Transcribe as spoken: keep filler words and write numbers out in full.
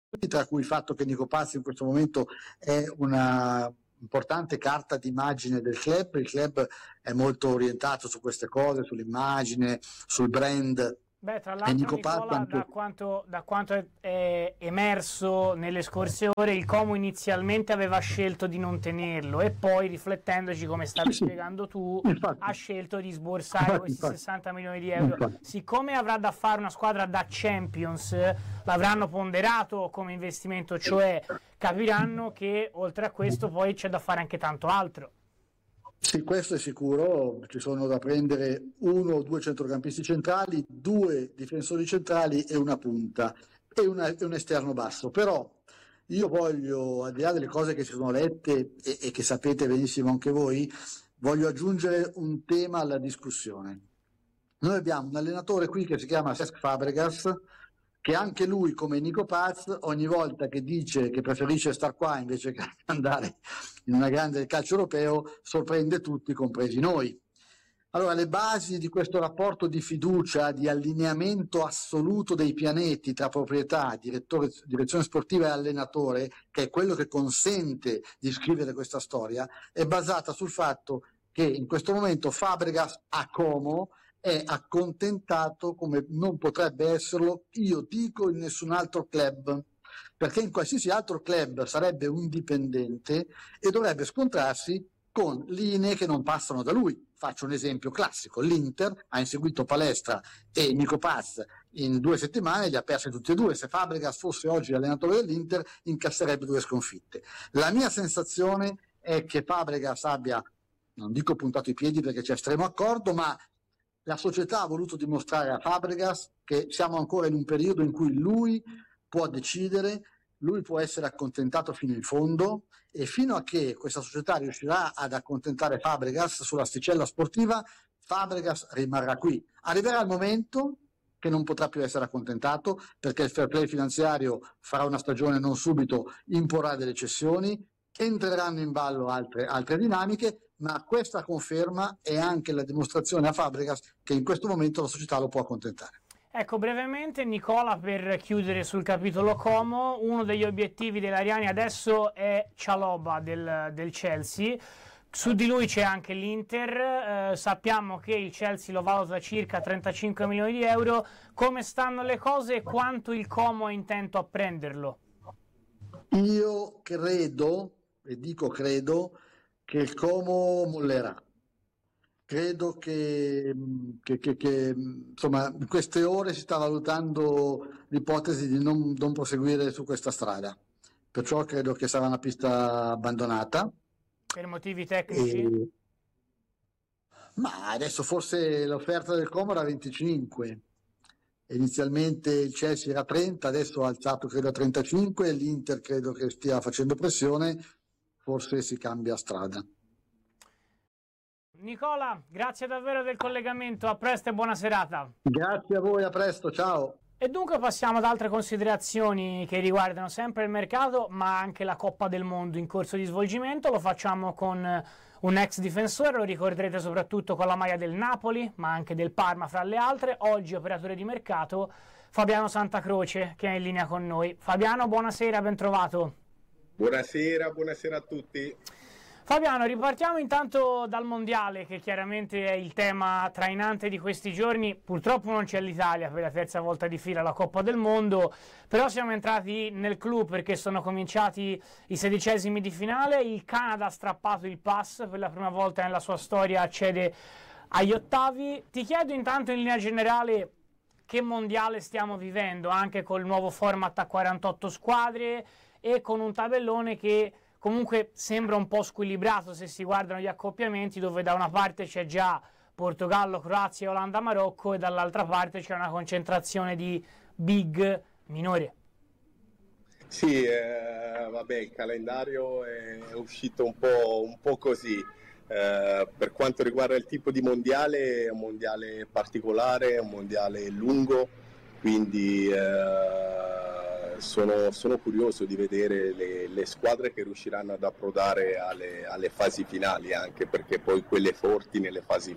tra cui il fatto che Nico Paz in questo momento è una importante carta d'immagine del club. Il club è molto orientato su queste cose, sull'immagine, sul brand. Beh, tra l'altro Nicola, anche... da, quanto, da quanto è, è emerso nelle scorse ore, il Como inizialmente aveva scelto di non tenerlo e poi, riflettendoci, come stavi sì, spiegando tu, infatti, ha scelto di sborsare infatti, questi infatti. sessanta milioni di euro. Infatti. Siccome avrà da fare una squadra da Champions, l'avranno ponderato come investimento, cioè capiranno che oltre a questo poi c'è da fare anche tanto altro. Sì, questo è sicuro, ci sono da prendere uno o due centrocampisti centrali, due difensori centrali e una punta e, una, e un esterno basso, però io voglio, al di là delle cose che si sono lette e, e che sapete benissimo anche voi, voglio aggiungere un tema alla discussione. Noi abbiamo un allenatore qui che si chiama Cesc Fabregas, che anche lui, come Nico Paz, ogni volta che dice che preferisce star qua invece che andare in una grande del calcio europeo, sorprende tutti, compresi noi. Allora, le basi di questo rapporto di fiducia, di allineamento assoluto dei pianeti tra proprietà, direttore, direzione sportiva e allenatore, che è quello che consente di scrivere questa storia, è basata sul fatto che in questo momento Fabregas a Como è accontentato come non potrebbe esserlo, io dico, in nessun altro club, perché in qualsiasi altro club sarebbe un dipendente e dovrebbe scontrarsi con linee che non passano da lui. Faccio un esempio classico: l'Inter ha inseguito Palestra e Nico Paz in due settimane, li ha persi tutti e due. Se Fabregas fosse oggi allenatore dell'Inter incasserebbe due sconfitte. La mia sensazione è che Fabregas abbia, non dico puntato i piedi perché c'è estremo accordo, ma la società ha voluto dimostrare a Fabregas che siamo ancora in un periodo in cui lui può decidere, lui può essere accontentato fino in fondo, e fino a che questa società riuscirà ad accontentare Fabregas sull'asticella sportiva, Fabregas rimarrà qui. Arriverà il momento che non potrà più essere accontentato, perché il fair play finanziario farà una stagione non subito, imporrà delle cessioni, entreranno in ballo altre, altre dinamiche, ma questa conferma è anche la dimostrazione a Fabregas che in questo momento la società lo può accontentare. Ecco, brevemente Nicola, per chiudere sul capitolo Como, uno degli obiettivi dell'Ariani adesso è Chalobah del, del Chelsea. Su di lui c'è anche l'Inter, eh, sappiamo che il Chelsea lo valuta circa trentacinque milioni di euro. Come stanno le cose e quanto il Como è intento a prenderlo? Io credo, e dico credo, che il Como mollerà. Credo che, che, che, che insomma, in queste ore si sta valutando l'ipotesi di non, non proseguire su questa strada, perciò credo che sarà una pista abbandonata. Per motivi tecnici? E... ma adesso forse l'offerta del Como era venticinque, inizialmente il Chelsea era trenta, adesso ha alzato credo a trentacinque, l'Inter credo che stia facendo pressione, forse si cambia strada. Nicola, grazie davvero del collegamento, a presto e buona serata. Grazie a voi, a presto, ciao. E dunque passiamo ad altre considerazioni che riguardano sempre il mercato, ma anche la Coppa del Mondo in corso di svolgimento. Lo facciamo con un ex difensore, lo ricorderete soprattutto con la maglia del Napoli, ma anche del Parma fra le altre. Oggi operatore di mercato, Fabiano Santacroce, che è in linea con noi. Fabiano, buonasera, ben trovato. Buonasera, buonasera a tutti. Fabiano, ripartiamo intanto dal mondiale, che chiaramente è il tema trainante di questi giorni. Purtroppo non c'è l'Italia per la terza volta di fila alla Coppa del Mondo, però siamo entrati nel clou perché sono cominciati i sedicesimi di finale. Il Canada ha strappato il pass, per la prima volta nella sua storia accede agli ottavi. Ti chiedo intanto in linea generale che mondiale stiamo vivendo, anche col nuovo format a quarantotto squadre e con un tabellone che comunque sembra un po' squilibrato se si guardano gli accoppiamenti, dove da una parte c'è già Portogallo, Croazia, Olanda, Marocco e dall'altra parte c'è una concentrazione di big minore. Sì, eh, vabbè, il calendario è uscito un po', un po' così. Eh, per quanto riguarda il tipo di mondiale, è un mondiale particolare, è un mondiale lungo, quindi eh, sono, sono curioso di vedere le, le squadre che riusciranno ad approdare alle, alle fasi finali, anche perché poi quelle forti nelle fasi